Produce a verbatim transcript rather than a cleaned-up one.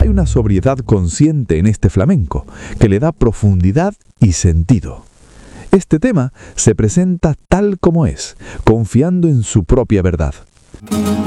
hay una sobriedad consciente en este flamenco, que le da profundidad y sentido. Este tema se presenta tal como es, confiando en su propia verdad.